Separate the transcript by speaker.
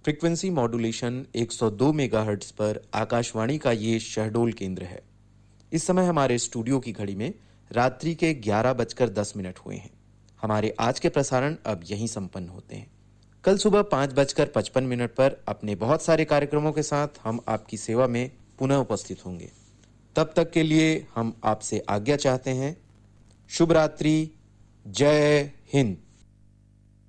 Speaker 1: Frequency modulation 102 megahertz पर आकाशवाणी का ये शहडोल केंद्र है। इस समय हमारे स्टूडियो की घड़ी में रात्रि के 11:10 हुए हैं। हमारे आज के प्रसारण अब यहीं संपन्न होते हैं। कल सुबह 5:55 पर अपने बहुत सारे कार्यक्रमों के साथ हम आपकी सेवा में पुनः उपस्थित होंगे। तब तक के लिए हम आपसे आज्ञा चाहते हैं। शुभ रात्रि। जय हिंद।